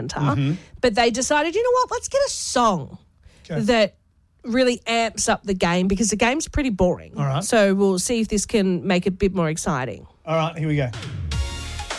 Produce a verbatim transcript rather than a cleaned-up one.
Mm-hmm. But they decided, you know what, let's get a song Okay. that really amps up the game because the game's pretty boring. All right. So we'll see if this can make it a bit more exciting. All right, here we go.